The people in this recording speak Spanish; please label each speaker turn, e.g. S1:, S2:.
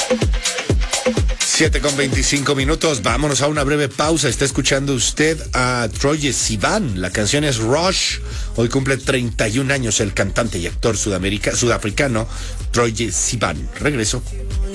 S1: 7:25. Vámonos a una breve pausa. Está escuchando usted a Troye Sivan. La canción es Rush. Hoy cumple 31 años el cantante y actor sudafricano Troye Sivan. Regreso.